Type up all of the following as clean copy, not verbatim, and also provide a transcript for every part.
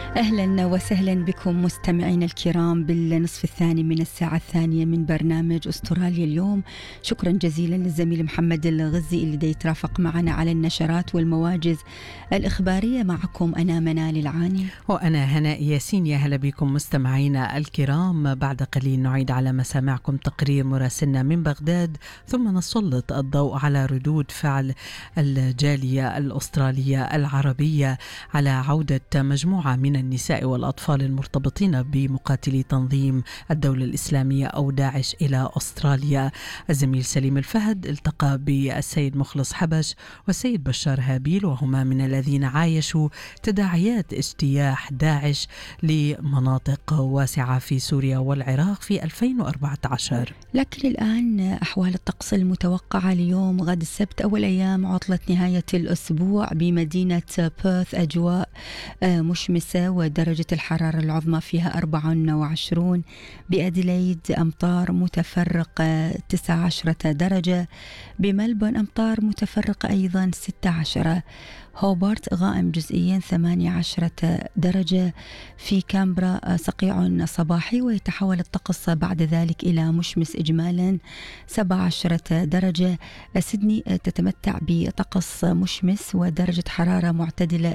أهلا وسهلا بكم مستمعين الكرام بالنصف الثاني من الساعة الثانية من برنامج أستراليا اليوم. شكرا جزيلا للزميل محمد الغزي اللي يترافق معنا على النشرات والمواجز الإخبارية. معكم أنا منال العاني وأنا هناء ياسين. يا هلا بكم مستمعينا الكرام. بعد قليل نعيد على مسامعكم تقرير مراسلنا من بغداد، ثم نسلط الضوء على ردود فعل الجالية الأسترالية العربية على عودة مجموعة من النساء والأطفال المرتبطين بمقاتلي تنظيم الدولة الإسلامية أو داعش إلى أستراليا. الزميل سليم الفهد التقى بالسيد مخلص حبش والسيد بشار هابيل، وهما من الذين عايشوا تداعيات اجتياح داعش لمناطق واسعة في سوريا والعراق في 2014. لكن الآن أحوال الطقس المتوقعة اليوم غد السبت أول أيام عطلة نهاية الأسبوع بمدينة بيرث أجواء مشمسة ودرجة الحرارة العظمى فيها 24. بأديلايد أمطار متفرقة 19 درجة. بملبون أمطار متفرقة أيضا 16. هوبارت غائم جزئيا 18 درجة. في كامبرا صقيع صباحي ويتحول الطقس بعد ذلك إلى مشمس إجمالا 17 درجة. سيدني تتمتع بطقس مشمس ودرجة حرارة معتدلة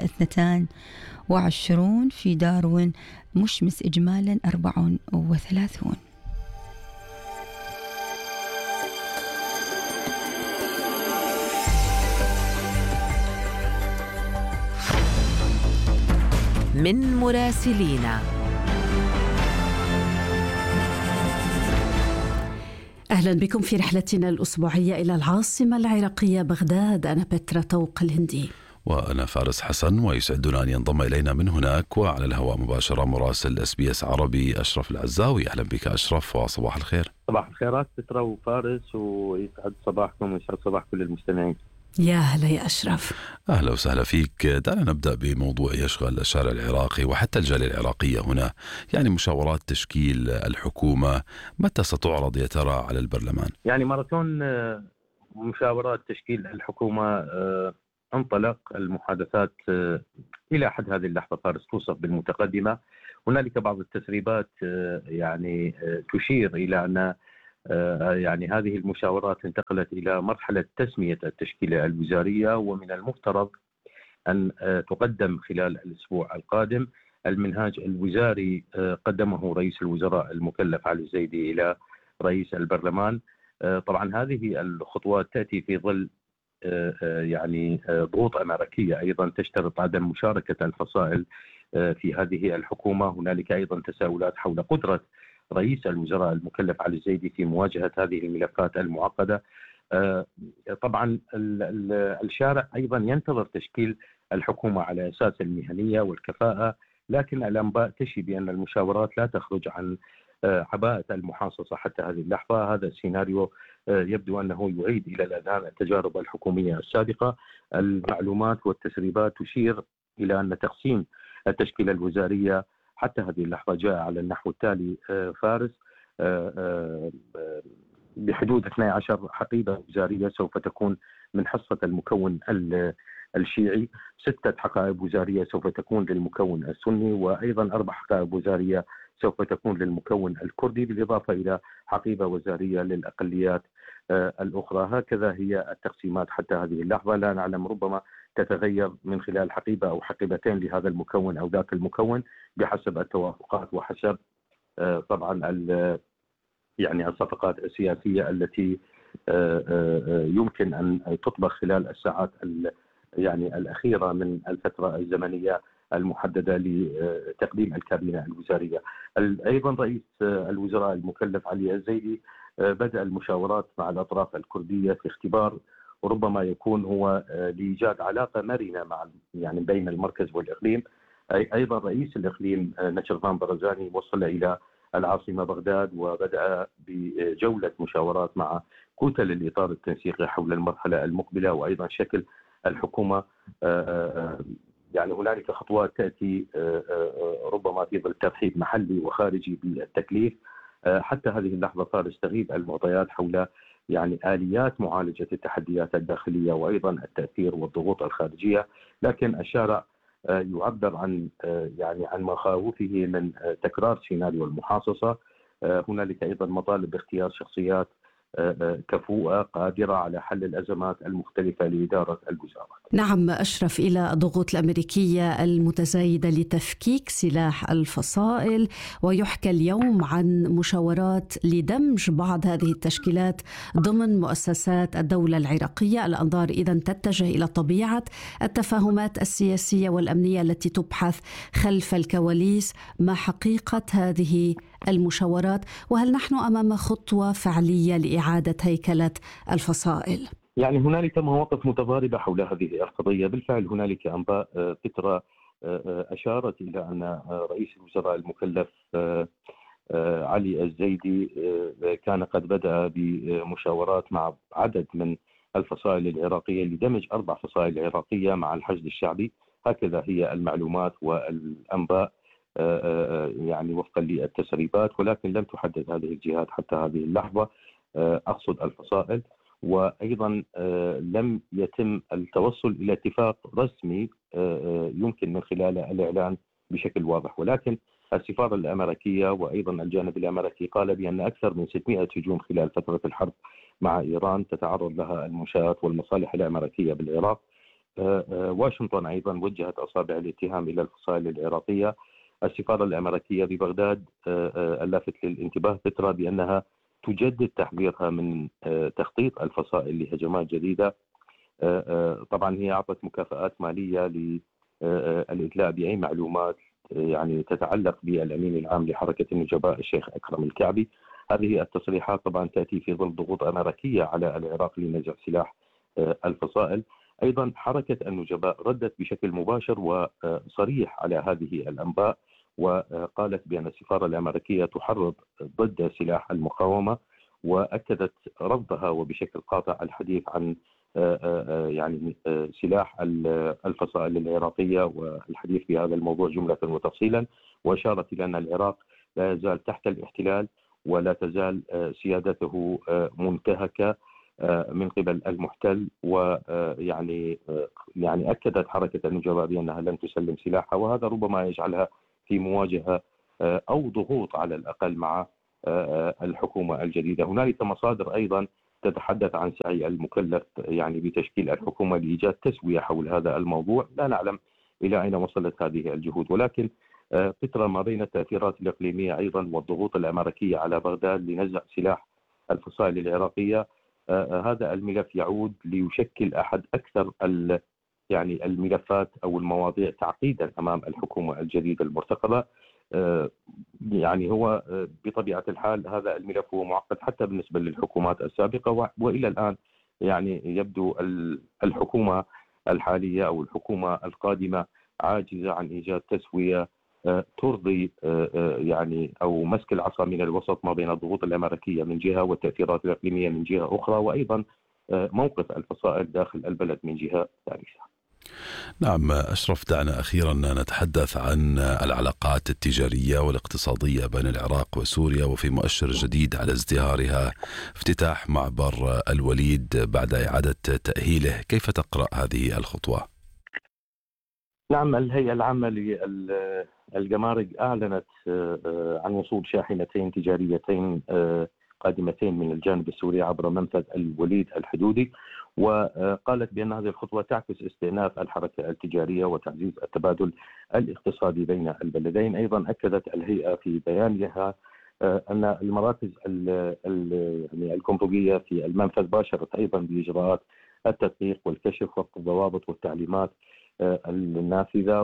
22. في داروين مشمس إجمالا 34. من مراسلينا. أهلا بكم في رحلتنا الأسبوعية إلى العاصمة العراقية بغداد. أنا بترا طوق الهندي وأنا فارس حسن، ويسعدنا أن ينضم إلينا من هناك وعلى الهواء مباشرة مراسل SBS عربي أشرف العزاوي. أهلا بك أشرف وصباح الخير. صباح الخيرات بترا وفارس، ويسعد صباحكم ويسعد صباح كل المستمعين. يا هلا يا أشرف. أهلا وسهلا فيك. دعنا نبدأ بموضوع يشغل الشارع العراقي وحتى الجالية العراقية هنا، يعني مشاورات تشكيل الحكومة متى ستعرض يا ترى على البرلمان؟ يعني ماراثون مشاورات تشكيل الحكومة انطلق المحادثات إلى حد هذه اللحظة فارس توصف بالمتقدمة. هنالك بعض التسريبات يعني تشير إلى أن يعني هذه المشاورات انتقلت إلى مرحلة تسمية التشكيلة الوزارية، ومن المفترض أن تقدم خلال الأسبوع القادم. المنهاج الوزاري قدمه رئيس الوزراء المكلف علي الزيدي إلى رئيس البرلمان. طبعا هذه الخطوات تأتي في ظل يعني ضغوط أمريكية أيضا تشترط عدم مشاركة الفصائل في هذه الحكومة. هنالك أيضا تساؤلات حول قدرة رئيس الوزراء المكلف علي الزيدي في مواجهة هذه الملفات المعقدة. طبعا الشارع أيضا ينتظر تشكيل الحكومة على أساس المهنية والكفاءة، لكن الأنباء تشي بأن المشاورات لا تخرج عن عباءة المحاصصة حتى هذه اللحظة. هذا السيناريو يبدو أنه يعيد إلى الأذهان التجارب الحكومية السابقة. المعلومات والتسريبات تشير إلى أن تقسيم التشكيلة الوزارية حتى هذه اللحظة جاء على النحو التالي فارس: بحدود 12 حقيبة وزارية سوف تكون من حصة المكون الشيعي، 6 حقائب وزارية سوف تكون للمكون السني، وأيضا 4 حقائب وزارية سوف تكون للمكون الكردي، بالإضافة إلى حقيبة وزارية للأقليات الأخرى. هكذا هي التقسيمات حتى هذه اللحظة. لا نعلم، ربما تتغير من خلال حقيبة أو حقيبتين لهذا المكون أو ذاك المكون بحسب التوافقات وحسب طبعا يعني الصفقات السياسية التي يمكن أن تطبخ خلال الساعات يعني الأخيرة من الفترة الزمنية المحددة لتقديم الكابينة الوزارية. أيضا رئيس الوزراء المكلف علي الزيدي بدأ المشاورات مع الأطراف الكردية في اختبار وربما يكون هو لإيجاد علاقة مرنة مع يعني بين المركز والإقليم. أيضا رئيس الإقليم نشرفان برزاني وصل إلى العاصمة بغداد وبدأ بجولة مشاورات مع كتل الإطار التنسيقي حول المرحلة المقبلة وأيضا شكل الحكومة. يعني هنالك خطوات تأتي ربما في ظل ترحيب محلي وخارجي بالتكليف. حتى هذه اللحظة فارس تغيب المعطيات حول يعني آليات معالجة التحديات الداخلية وأيضا التأثير والضغوط الخارجية، لكن الشارع يعبر عن يعني عن مخاوفه من تكرار سيناريو المحاصصة. هنالك أيضا مطالب باختيار شخصيات كفؤة قادرة على حل الأزمات المختلفة لإدارة الوزارات. نعم أشرف، إلى الضغوط الأمريكية المتزايدة لتفكيك سلاح الفصائل، ويحكى اليوم عن مشاورات لدمج بعض هذه التشكيلات ضمن مؤسسات الدولة العراقية. الأنظار إذن تتجه إلى طبيعة التفاهمات السياسية والأمنية التي تبحث خلف الكواليس. ما حقيقة هذه المشاورات، وهل نحن أمام خطوة فعلية لإعادة هيكلة الفصائل؟ يعني هنالك مواقف متضاربة حول هذه القضية. بالفعل هنالك أنباء فترة أشارت إلى أن رئيس الوزراء المكلف علي الزيدي كان قد بدأ بمشاورات مع عدد من الفصائل العراقية لدمج 4 فصائل عراقية مع الحشد الشعبي. هكذا هي المعلومات والأنباء يعني وفقا للتسريبات، ولكن لم تحدد هذه الجهات حتى هذه اللحظة، أقصد الفصائل. وأيضا لم يتم التوصل إلى اتفاق رسمي يمكن من خلاله الإعلان بشكل واضح. ولكن السفارة الأمريكية وأيضا الجانب الأمريكي قال بأن أكثر من 600 هجوم خلال فترة الحرب مع إيران تتعرض لها المنشآت والمصالح الأمريكية بالعراق. واشنطن أيضا وجهت أصابع الاتهام إلى الفصائل العراقية. السفارة الأمريكية ببغداد ألفت للانتباه فترة بأنها تجدد تحذيرها من تخطيط الفصائل لهجمات جديدة. طبعا هي أعطت مكافآت مالية للإدلاء بأي معلومات يعني تتعلق بالأمين العام لحركة النجباء الشيخ أكرم الكعبي. هذه التصريحات طبعا تأتي في ظل ضغوط أمريكية على العراق لنزع سلاح الفصائل. أيضا حركة النجباء ردت بشكل مباشر وصريح على هذه الأنباء، وقالت بأن السفارة الأمريكية تحرض ضد سلاح المقاومة، وأكدت رفضها وبشكل قاطع الحديث عن يعني سلاح الفصائل العراقية والحديث في هذا الموضوع جملة وتفصيلا. وأشارت إلى أن العراق لا يزال تحت الاحتلال ولا تزال سيادته منتهكة من قبل المحتل. ويعني أكدت حركة النجباء بأنها لن تسلم سلاحها، وهذا ربما يجعلها في مواجهة أو ضغوط على الأقل مع الحكومة الجديدة. هنالك مصادر أيضا تتحدث عن سعي المكلف يعني بتشكيل الحكومة لإيجاد تسوية حول هذا الموضوع. لا نعلم إلى أين وصلت هذه الجهود، ولكن فترة ما بين التأثيرات الإقليمية أيضا والضغوط الأمريكية على بغداد لنزع سلاح الفصائل العراقية، هذا الملف يعود ليشكل أحد أكثر يعني الملفات أو المواضيع تعقيدا أمام الحكومة الجديدة المرتقبة. يعني هو بطبيعة الحال هذا الملف هو معقد حتى بالنسبة للحكومات السابقة، وإلى الآن يعني يبدو الحكومة الحالية أو الحكومة القادمة عاجزة عن إيجاد تسوية ترضي يعني أو مسك العصا من الوسط ما بين الضغوط الأمريكية من جهة والتأثيرات الإقليمية من جهة أخرى، وأيضا موقف الفصائل داخل البلد من جهة ثالثة. نعم أشرف، دعنا أخيرا نتحدث عن العلاقات التجارية والاقتصادية بين العراق وسوريا، وفي مؤشر جديد على ازدهارها افتتاح معبر الوليد بعد إعادة تأهيله. كيف تقرأ هذه الخطوة؟ نعم، الهيئة العامة للجمارك أعلنت عن وصول شاحنتين تجاريتين قادمتين من الجانب السوري عبر منفذ الوليد الحدودي، وقالت بأن هذه الخطوة تعكس استئناف الحركة التجارية وتعزيز التبادل الاقتصادي بين البلدين. أيضا أكدت الهيئة في بيانها أن المراكز يعني الجمركية في المنفذ باشرت أيضا بإجراءات التدقيق والكشف وفق الضوابط والتعليمات النافذة،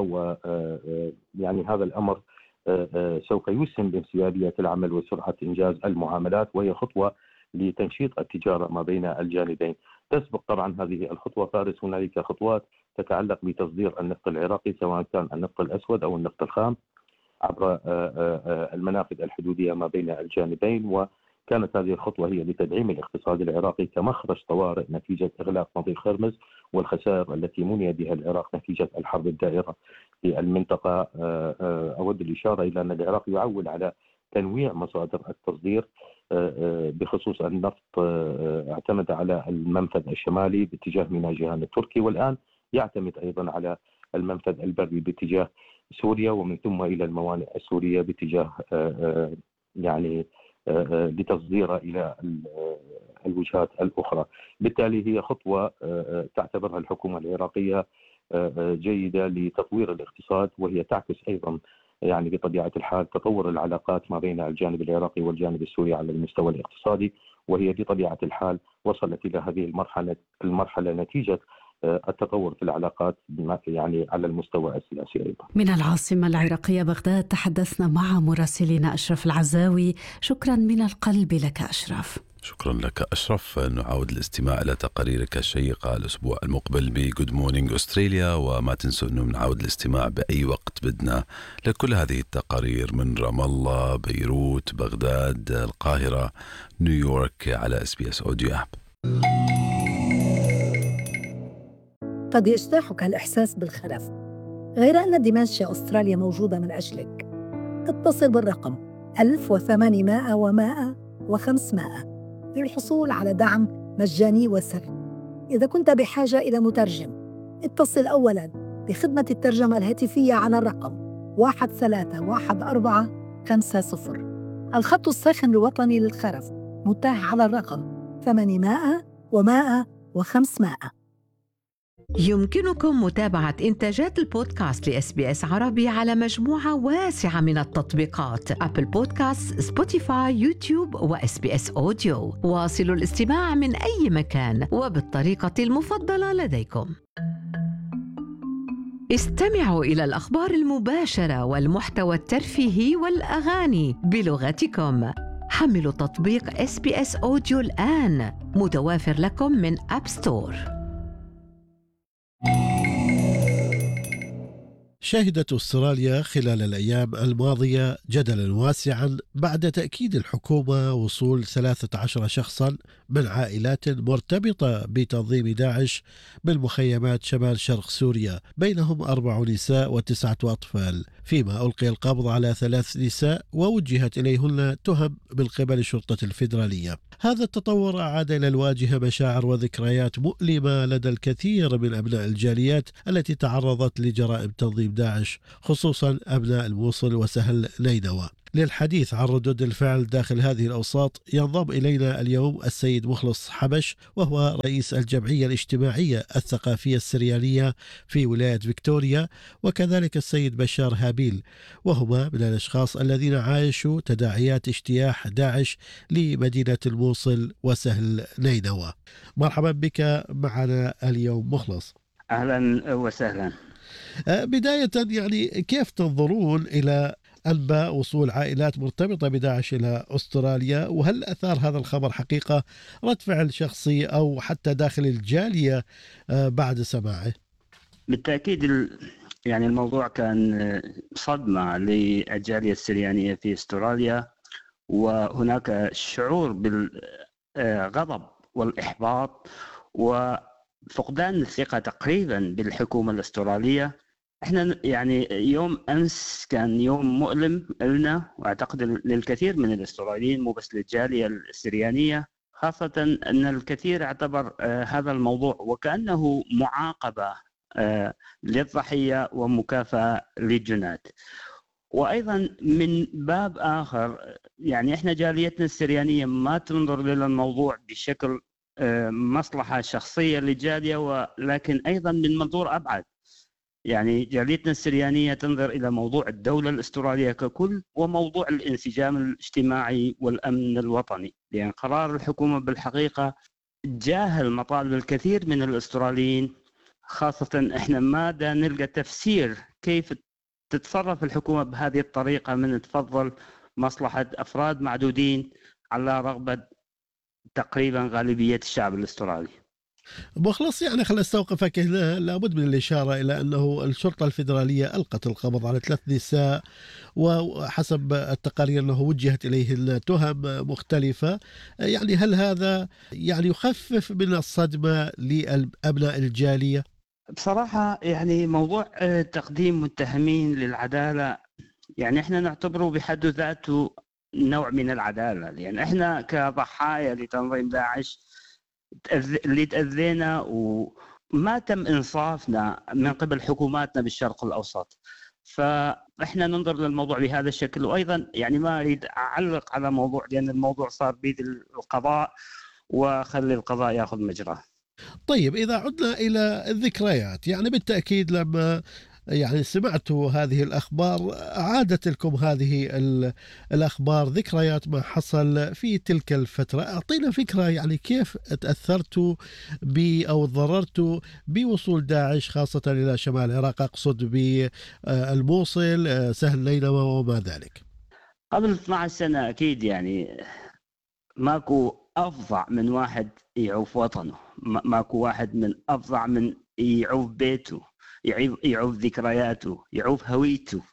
ويعني هذا الأمر سوف يسهم بانسيابية العمل وسرعة إنجاز المعاملات، وهي خطوة لتنشيط التجارة ما بين الجانبين. تسبق طبعا هذه الخطوة فارس هنالك خطوات تتعلق بتصدير النفط العراقي سواء كان النفط الأسود أو النفط الخام عبر المنافذ الحدودية ما بين الجانبين، وكانت هذه الخطوة هي لتدعيم الاقتصاد العراقي كمخرج طوارئ نتيجة إغلاق مضيق هرمز والخسائر التي مني بها العراق نتيجة الحرب الدائرة في المنطقة. أود الإشارة إلى أن العراق يعول على تنويع مصادر التصدير. بخصوص النفط اعتمد على المنفذ الشمالي باتجاه ميناء جيهان التركي، والآن يعتمد أيضا على المنفذ البري باتجاه سوريا، ومن ثم إلى الموانئ السورية باتجاه يعني لتصديرها إلى الوجهات الأخرى. بالتالي هي خطوة تعتبرها الحكومة العراقية جيدة لتطوير الاقتصاد، وهي تعكس أيضا يعني بطبيعة الحال تطور العلاقات ما بين الجانب العراقي والجانب السوري على المستوى الاقتصادي، وهي بطبيعة الحال وصلت إلى هذه المرحلة نتيجة التطور في العلاقات يعني على المستوى السياسي أيضا. من العاصمة العراقية بغداد تحدثنا مع مراسلنا أشرف العزاوي. شكرا من القلب لك أشرف. شكرا لك أشرف. نعود الاستماع إلى تقاريرك الشيقة الأسبوع المقبل بجود مورنينج أستراليا، وما تنسوا أنه نعود الاستماع بأي وقت بدنا لكل هذه التقارير من رام الله، بيروت، بغداد، القاهرة، نيويورك على SBS Audio App. قد يجتاحك الإحساس بالخرف، غير أن دمنشيا أستراليا موجودة من أجلك. اتصل بالرقم 1800 و100 و500 للحصول على دعم مجاني وسري. إذا كنت بحاجة إلى مترجم، اتصل أولاً بخدمة الترجمة الهاتفية على الرقم 131450. الخط الساخن الوطني للخرف متاح على الرقم 800 و100 و500. يمكنكم متابعة إنتاجات البودكاست لإس عربي على مجموعة واسعة من التطبيقات: أبل بودكاست، سبوتيفاي، يوتيوب وSBS أوديو. واصلوا الاستماع من أي مكان وبالطريقة المفضلة لديكم. استمعوا إلى الأخبار المباشرة والمحتوى الترفيهي والأغاني بلغتكم. حملوا تطبيق SBS أوديو الآن، متوافر لكم من أب ستور. شهدت أستراليا خلال الأيام الماضية جدلاً واسعاً بعد تأكيد الحكومة وصول 13 شخصاً من عائلات مرتبطة بتنظيم داعش بالمخيمات شمال شرق سوريا، بينهم 4 نساء و9 أطفال، فيما ألقي القبض على 3 نساء ووجهت إليهن تهم من قبل الشرطة الفيدرالية. هذا التطور أعاد إلى الواجهة مشاعر وذكريات مؤلمة لدى الكثير من أبناء الجاليات التي تعرضت لجرائم تنظيم داعش، خصوصا أبناء الموصل وسهل نينوى. للحديث عن ردود الفعل داخل هذه الأوساط ينضم إلينا اليوم السيد مخلص حبش، وهو رئيس الجمعية الاجتماعية الثقافية السريانية في ولاية فيكتوريا، وكذلك السيد بشار هابيل، وهما من الأشخاص الذين عايشوا تداعيات اجتياح داعش لمدينة الموصل وسهل نينوى. مرحبا بك معنا اليوم مخلص. أهلا وسهلا. بداية يعني كيف تنظرون إلى أنباء وصول عائلات مرتبطة بداعش إلى أستراليا، وهل أثار هذا الخبر حقيقة رد فعل شخصي أو حتى داخل الجالية بعد سماعه؟ بالتأكيد يعني الموضوع كان صدمة للجالية السريانية في أستراليا، وهناك شعور بالغضب والإحباط وفقدان الثقة تقريبا بالحكومة الأسترالية. احنا يعني يوم امس كان يوم مؤلم لنا، واعتقد للكثير من الاستراليين، مو بس للجاليه السريانيه، خاصه ان الكثير اعتبر هذا الموضوع وكانه معاقبه للضحيه ومكافاه للجنات. وايضا من باب اخر يعني احنا جاليتنا السريانيه ما تنظر للموضوع بشكل مصلحه شخصيه للجاليه، ولكن ايضا من منظور ابعد. يعني جاليتنا السريانية تنظر إلى موضوع الدولة الأسترالية ككل وموضوع الانسجام الاجتماعي والأمن الوطني، لأن قرار الحكومة بالحقيقة جاهل مطالب الكثير من الأستراليين، خاصة إحنا ما دا نلقى تفسير كيف تتصرف الحكومة بهذه الطريقة من تفضل مصلحة أفراد معدودين على رغبة تقريبا غالبية الشعب الأسترالي. مخلص، يعني خلينا نستوقفك هنا. لابد من الإشارة إلى أنه الشرطة الفيدرالية ألقت القبض على 3 نساء، وحسب التقارير أنه وجهت إليهن تهم مختلفة. يعني هل هذا يعني يخفف من الصدمة لأبناء الجالية؟ بصراحة يعني موضوع تقديم متهمين للعدالة يعني احنا نعتبره بحد ذاته نوع من العدالة، لأن احنا كضحايا لتنظيم داعش اللي تأذينا ما تم إنصافنا من قبل حكوماتنا بالشرق الأوسط. فإحنا ننظر للموضوع بهذا الشكل. وأيضا يعني ما أريد أعلق على موضوع، لأن الموضوع صار بيد القضاء وخلي القضاء يأخذ مجراه. طيب إذا عدنا إلى الذكريات، يعني بالتأكيد لما يعني سمعتوا هذه الأخبار عادت لكم هذه الأخبار ذكريات ما حصل في تلك الفترة. أعطينا فكرة يعني كيف تأثرتوا أو تضررتوا بوصول داعش خاصة إلى شمال العراق، أقصد بالموصل، سهل نينوى وما ذلك. قبل 12 سنة أكيد يعني ماكو أفظع من واحد يعوف وطنه، ماكو واحد من أفظع من يعوف بيته، يعوف ذكرياته، يعوف هويته.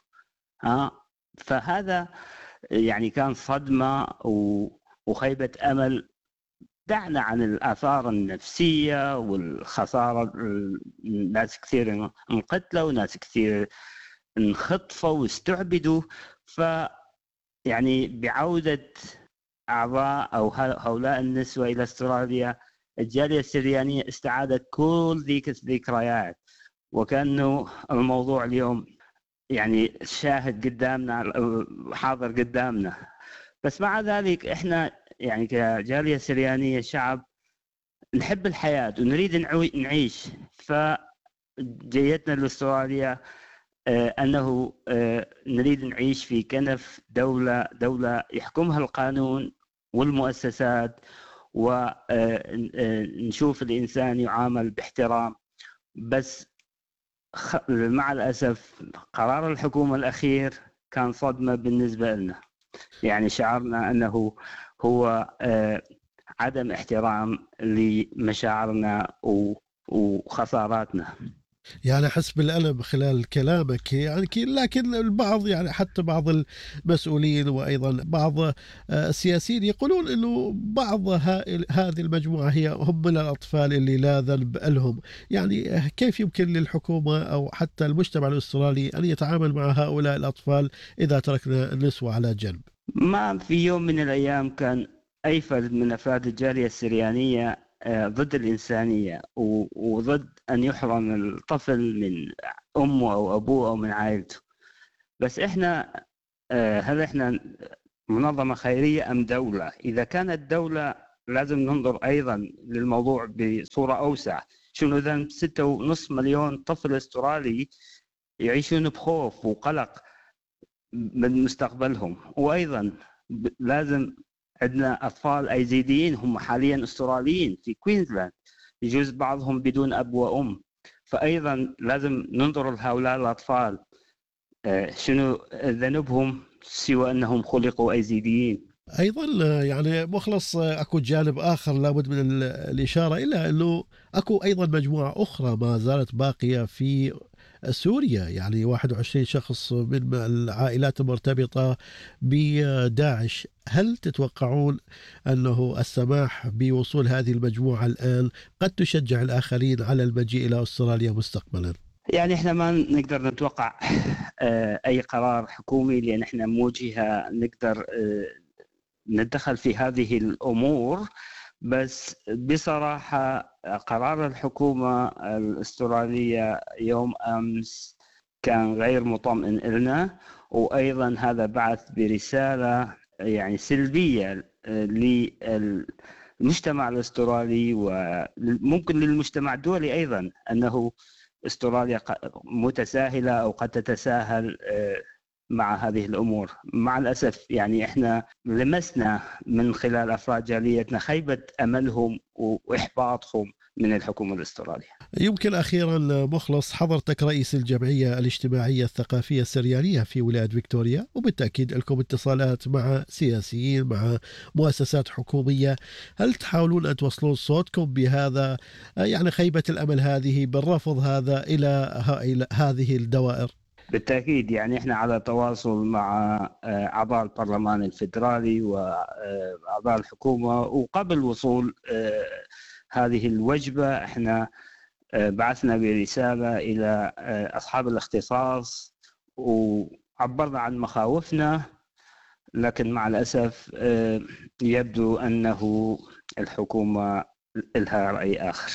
فهذا يعني كان صدمة وخيبة أمل. دعنا عن الآثار النفسية والخسارة، ناس كثير انقتلوا وناس كثير انخطفوا واستعبدوا. يعني بعودة أعضاء أو هؤلاء النسوة إلى أستراليا، الجالية السريانية استعادت كل ذيك الذكريات، وكأنه الموضوع اليوم يعني شاهد قدامنا، حاضر قدامنا. بس مع ذلك إحنا يعني كجالية سريانية شعب نحب الحياة ونريد نعيش. فجيتنا لأستراليا أنه نريد نعيش في كنف دولة يحكمها القانون والمؤسسات، ونشوف الإنسان يعامل باحترام. بس مع الأسف قرار الحكومة الأخير كان صدمة بالنسبة لنا. يعني شعرنا أنه هو عدم احترام لمشاعرنا وخساراتنا. يعني أحس بالألم خلال كلامك يعني، لكن البعض يعني حتى بعض المسؤولين وأيضا بعض السياسيين يقولون أنه بعض هذه المجموعة هم من الأطفال اللي لا ذنب لهم. يعني كيف يمكن للحكومة أو حتى المجتمع الأسترالي أن يتعامل مع هؤلاء الأطفال إذا تركنا النسوة على جنب؟ ما في يوم من الأيام كان أي فرد من أفراد الجالية السريانية ضد الإنسانية وضد أن يحرم الطفل من أمه أو أبوه أو من عائلته. بس إحنا هل إحنا منظمة خيرية أم دولة؟ إذا كانت دولة لازم ننظر أيضا للموضوع بصورة أوسع. شنو ذنب 6.5 مليون طفل أسترالي يعيشون بخوف وقلق من مستقبلهم؟ وأيضا لازم عندنا أطفال أيزيديين هم حاليا أستراليين في كوينزلاند، يجوز بعضهم بدون أب وأم. فأيضا لازم ننظر لهؤلاء الأطفال شنو ذنبهم سوى أنهم خلقوا أيزيديين. أيضا يعني مخلص أكو جانب آخر لابد من الإشارة إلى أنه أكو أيضا مجموعة أخرى ما زالت باقية في سوريا، يعني 21 شخص من العائلات المرتبطة بداعش. هل تتوقعون أنه السماح بوصول هذه المجموعة الآن قد تشجع الآخرين على المجيء إلى أستراليا مستقبلا؟ يعني إحنا ما نقدر نتوقع أي قرار حكومي، لأن إحنا مو جهة نقدر ندخل في هذه الأمور. بس بصراحة قرار الحكومة الأسترالية يوم أمس كان غير مطمئن لنا، وأيضا هذا بعث برسالة يعني سلبية للمجتمع الأسترالي وممكن للمجتمع الدولي أيضا، أنه أستراليا متساهلة أو قد تتساهل مع هذه الأمور. مع الأسف يعني إحنا لمسنا من خلال أفراد جاليتنا خيبة أملهم وإحباطهم من الحكومة الأسترالية. يمكن أخيرا مخلص، حضرتك رئيس الجمعية الاجتماعية الثقافية السريانية في ولاية فيكتوريا، وبالتأكيد لكم اتصالات مع سياسيين مع مؤسسات حكومية. هل تحاولون أن توصلون صوتكم بهذا يعني خيبة الأمل هذه بالرفض هذا إلى هذه الدوائر؟ بالتأكيد يعني إحنا على تواصل مع أعضاء البرلمان الفيدرالي وأعضاء الحكومة، وقبل وصول هذه الوجبة إحنا بعثنا برسالة إلى أصحاب الاختصاص وعبرنا عن مخاوفنا، لكن مع الأسف يبدو أنه الحكومة لها رأي آخر.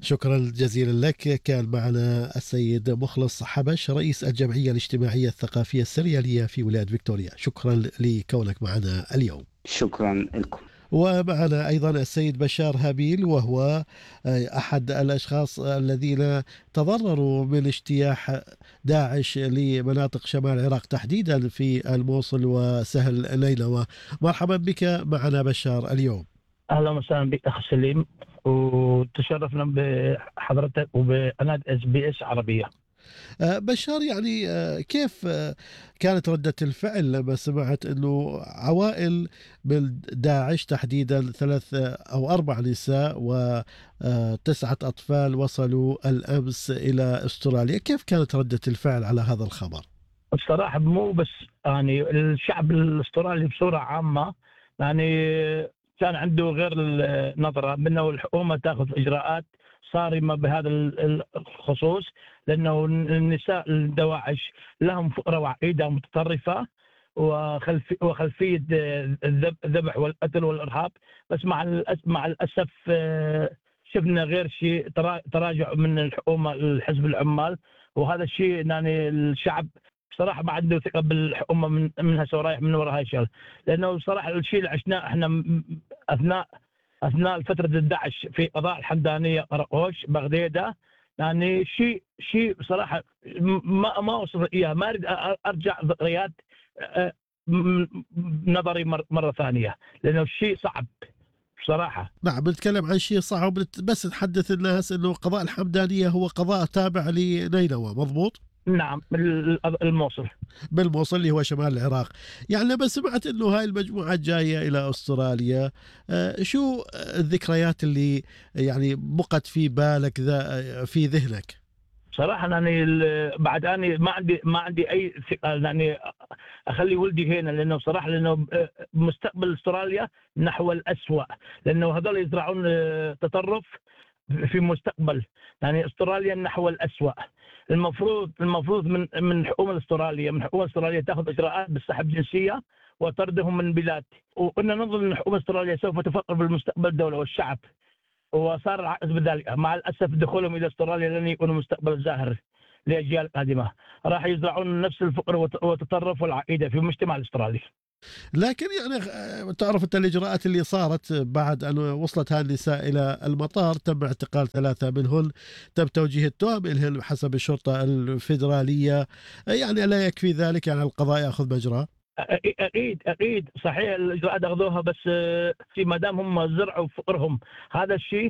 شكرا جزيلا لك. كان معنا السيد مخلص حبش رئيس الجمعية الاجتماعية الثقافية السريالية في ولاية فيكتوريا. شكرا لكونك معنا اليوم. شكرا لكم. ومعنا أيضا السيد بشار هابيل، وهو أحد الأشخاص الذين تضرروا من اجتياح داعش لمناطق شمال العراق تحديدا في الموصل وسهل نينوى. مرحبا بك معنا بشار اليوم. أهلا وسهلا بك أخ سليم، وتشرفنا بحضرتك وبقناة SBS عربية. بشار، يعني كيف كانت ردة الفعل لما سمعت أنه عوائل من داعش تحديدا 3 أو 4 نساء و9 أطفال وصلوا الأمس إلى أستراليا؟ كيف كانت ردة الفعل على هذا الخبر؟ بصراحة مو بس يعني الشعب الأسترالي بصورة عامة يعني كان عنده غير النظرة منه الحكومة تأخذ إجراءات صارمة بهذا الخصوص، لأنه النساء الدواعش لهم فقرة وعقيدة متطرفة وخلفية الذبح والقتل والإرهاب. بس مع الأسف شفنا غير شيء، تراجع من الحكومة الحزب العمال، وهذا الشيء يعني الشعب بصراحة ما عنده ثقة بالحكومة من هسه ورايح من وراء هاي الشغله، لأنه بصراحة الشيء اللي عشناه احنا أثناء فترة الداعش في قضاء الحمدانية قرقوش بغديدة، يعني شيء بصراحة ما وصل إياه. ما أريد أرجع ذكريات نظري مرة ثانية، لأنه الشيء صعب بصراحة. نعم، بنتكلم عن شيء صعب، بس نحدث الناس أنه قضاء الحمدانية هو قضاء تابع لنينوى، مضبوط؟ نعم، بالموصل اللي هو شمال العراق. يعني لما سمعت انه هاي المجموعة جاية الى استراليا، شو الذكريات اللي يعني بقت في بالك في ذهنك؟ صراحة يعني بعد أنا ما عندي أي ثقة يعني أخلي ولدي هنا، لأنه صراحة لأنه مستقبل استراليا نحو الأسوأ، لأنه هذول يزرعون تطرف في مستقبل يعني استراليا نحو الأسوأ. المفروض من الحكومة الأسترالية تأخذ إجراءات بالسحب جنسية وطردهم من البلاد، وكنا نظن أن الحكومة الأسترالية سوف تفكر بالمستقبل الدولة والشعب، وصار العكس بذلك. مع الأسف دخولهم إلى استراليا لن يكونوا مستقبل زاهر لأجيال قادمة، راح يزرعون نفس الفقر والتطرف والعقيدة في المجتمع الأسترالي. لكن يعني تعرف أنت الإجراءات اللي صارت بعد أن وصلت هذه النساء إلى المطار، تم اعتقال 3 منهن، تم توجيه التهم إلهن حسب الشرطة الفيدرالية. يعني لا يكفي ذلك، يعني القضاء يأخذ مجراه؟ أكيد صحيح الإجراءات أخذوها، بس ما دام هم زرعوا فقرهم هذا الشيء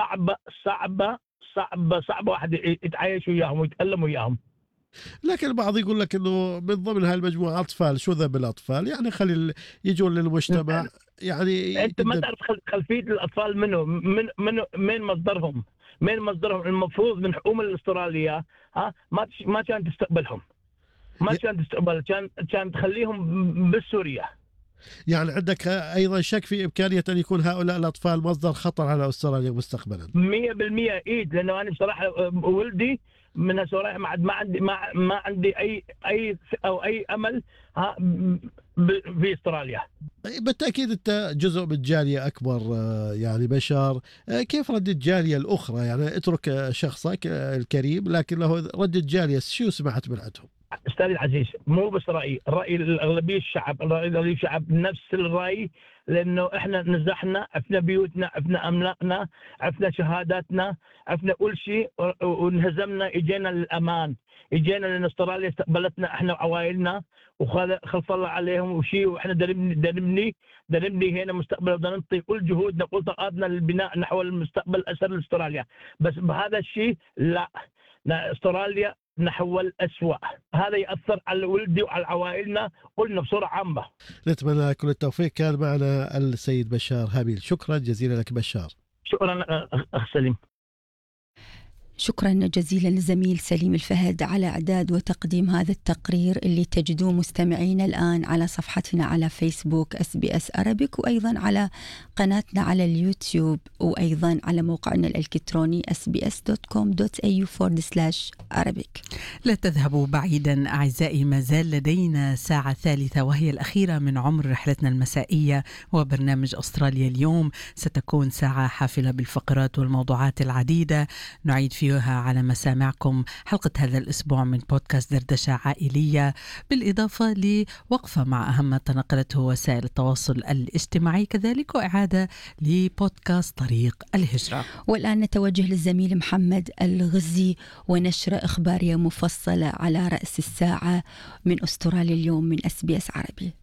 صعب واحد يتعايش وياهم ويتألم وياهم. لكن البعض يقول لك انه من ضمن هاي المجموعه اطفال، شو ذنب الاطفال؟ يعني خلي يجون للمجتمع. يعني انت ما تعرف خلفيه الاطفال من مين مصدرهم. المفروض من الحكومه الاستراليه ما كانت تستقبلهم، كان تخليهم بسوريا. يعني عندك ايضا شك في امكانيه ان يكون هؤلاء الاطفال مصدر خطر على استراليا مستقبلا؟ 100% اكيد، لانه انا بصراحه ولدي من هسه ما عندي اي او اي امل في استراليا. بالتاكيد انت جزء من جاليه اكبر يعني بشار، كيف ردة الجاليه الاخرى؟ يعني اترك شخصك الكريم، لكن له ردة جاليه، شو سمعت من عندهم؟ استاذ العزيز، مو بس الراي الاغلبيه الشعب نفس الراي، لانه احنا نزحنا، عفنا بيوتنا، عفنا املاكنا، عفنا شهاداتنا، عفنا كل شيء، وانهزمنا. اجينا للامان، اجينا لان استراليا استقبلتنا احنا وعوائلنا وخلف الله عليهم وشيء، واحنا نبني هنا مستقبل، بدنا نعطي كل جهودنا كل طاقاتنا للبناء نحو المستقبل الاسر لاستراليا. بس بهذا الشيء لا، استراليا نحو الأسوأ، هذا يأثر على ولدي وعلى عوائلنا قلنا بصورة عامة. نتمنى كل التوفيق. كان معنا السيد بشار هابيل. شكرا جزيلا لك بشار. شكرا أخ سليم. شكرا جزيلا للزميل سليم الفهد على إعداد وتقديم هذا التقرير اللي تجدوه مستمعينا الآن على صفحتنا على فيسبوك SBS Arabic، وأيضا على قناتنا على اليوتيوب، وأيضا على موقعنا الإلكتروني sbs.com.au/Arabic. لا تذهبوا بعيدا أعزائي، ما زال لدينا ساعة ثالثة وهي الأخيرة من عمر رحلتنا المسائية، وبرنامج أستراليا اليوم ستكون ساعة حافلة بالفقرات والموضوعات العديدة نعيد فيها على مسامعكم حلقة هذا الأسبوع من بودكاست دردشة عائلية، بالإضافة لوقفة مع أهم ما تنقلته وسائل التواصل الاجتماعي، كذلك وإعادة لبودكاست طريق الهجرة. والآن نتوجه للزميل محمد الغزي ونشرة إخبارية مفصلة على رأس الساعة من أستراليا اليوم من SBS عربي.